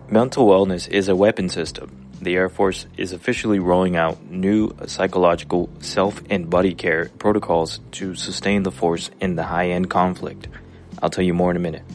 Mental wellness is a weapon system. The Air Force is officially rolling out new psychological self and body care protocols to sustain the force in the high-end conflict. I'll tell you more in a minute.